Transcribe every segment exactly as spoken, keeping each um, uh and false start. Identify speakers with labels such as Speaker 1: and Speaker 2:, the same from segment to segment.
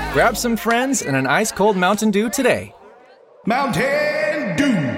Speaker 1: Grab some friends and an ice-cold Mountain Dew today.
Speaker 2: Mountain Dew.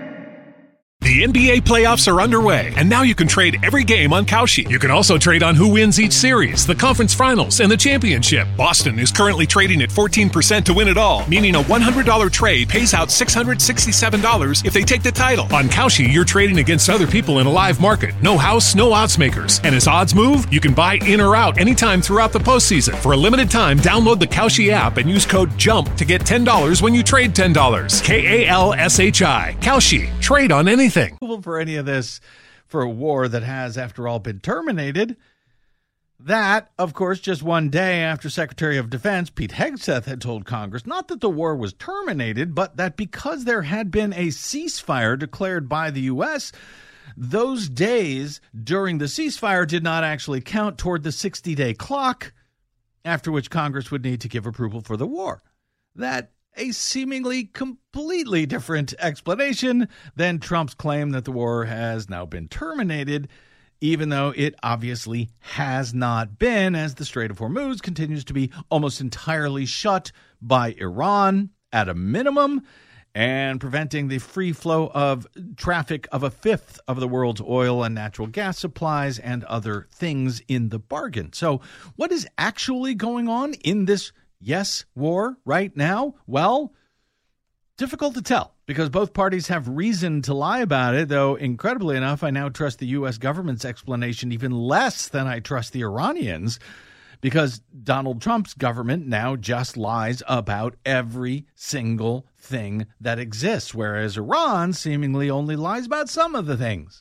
Speaker 3: The N B A playoffs are underway, and now you can trade every game on Kalshi. You can also trade on who wins each series, the conference finals, and the championship. Boston is currently trading at fourteen percent to win it all, meaning a one hundred dollars trade pays out six hundred sixty-seven dollars if they take the title. On Kalshi, you're trading against other people in a live market. No house, no odds makers. And as odds move, you can buy in or out anytime throughout the postseason. For a limited time, download the Kalshi app and use code JUMP to get ten dollars when you trade ten dollars. K A L S H I. Kalshi. Trade on anything.
Speaker 4: For any of this, for a war that has, after all, been terminated. That, of course, just one day after Secretary of Defense Pete Hegseth had told Congress not that the war was terminated, but that because there had been a ceasefire declared by the U S, those days during the ceasefire did not actually count toward the sixty-day clock, after which Congress would need to give approval for the war. That a seemingly completely different explanation than Trump's claim that the war has now been terminated, even though it obviously has not been, as the Strait of Hormuz continues to be almost entirely shut by Iran at a minimum, and preventing the free flow of traffic of a fifth of the world's oil and natural gas supplies and other things in the bargain. So what is actually going on in this yes war right now? Well, difficult to tell because both parties have reason to lie about it, though incredibly enough, I now trust the U S government's explanation even less than I trust the Iranians, because Donald Trump's government now just lies about every single thing that exists, whereas Iran seemingly only lies about some of the things.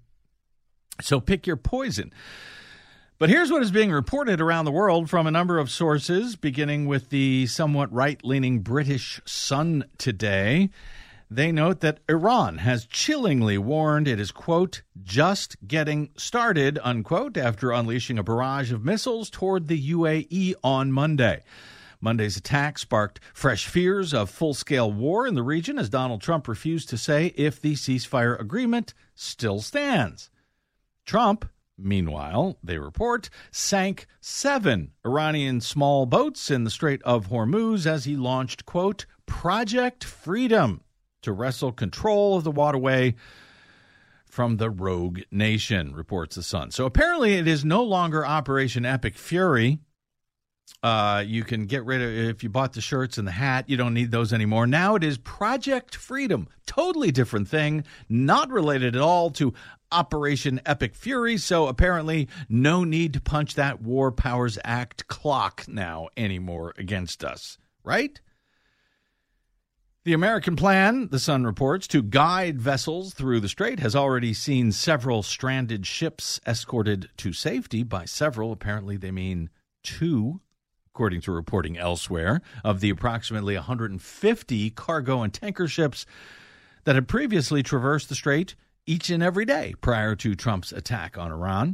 Speaker 4: So pick your poison. But here's what is being reported around the world from a number of sources, beginning with the somewhat right-leaning British Sun today. They note that Iran has chillingly warned it is, quote, just getting started, unquote, after unleashing a barrage of missiles toward the U A E on Monday. Monday's attack sparked fresh fears of full-scale war in the region as Donald Trump refused to say if the ceasefire agreement still stands. Trump, meanwhile, they report, sank seven Iranian small boats in the Strait of Hormuz as he launched, quote, Project Freedom to wrestle control of the waterway from the rogue nation, reports The Sun. So apparently it is no longer Operation Epic Fury. Uh, you can get rid of, if you bought the shirts and the hat, you don't need those anymore. Now it is Project Freedom, totally different thing, not related at all to Operation Epic Fury. So apparently no need to punch that War Powers Act clock now anymore against us, right? The American plan, The Sun reports, to guide vessels through the strait has already seen several stranded ships escorted to safety. By several, apparently they mean two, according to reporting elsewhere, of the approximately one hundred fifty cargo and tanker ships that had previously traversed the strait each and every day prior to Trump's attack on Iran.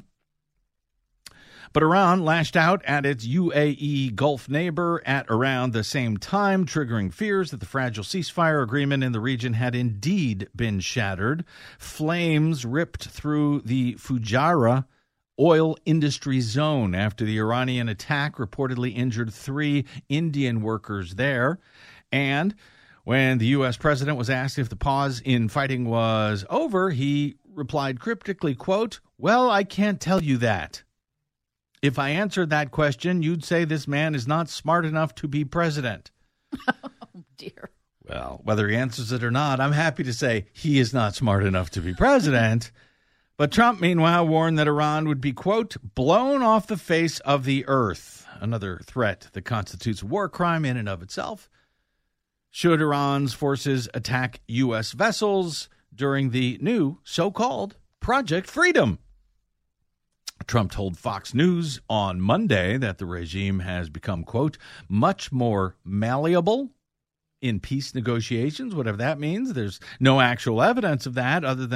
Speaker 4: But Iran lashed out at its U A E Gulf neighbor at around the same time, triggering fears that the fragile ceasefire agreement in the region had indeed been shattered. Flames ripped through the Fujairah oil industry zone after the Iranian attack reportedly injured three Indian workers there. And when the U S president was asked if the pause in fighting was over, he replied cryptically, quote, well, I can't tell you that. If I answered that question, you'd say this man is not smart enough to be president.
Speaker 5: Oh, dear.
Speaker 4: Well, whether he answers it or not, I'm happy to say he is not smart enough to be president. But Trump, meanwhile, warned that Iran would be, quote, blown off the face of the earth, another threat that constitutes a war crime in and of itself, should Iran's forces attack U S vessels during the new so-called Project Freedom. Trump told Fox News on Monday that the regime has become, quote, much more malleable in peace negotiations, whatever that means. There's no actual evidence of that other than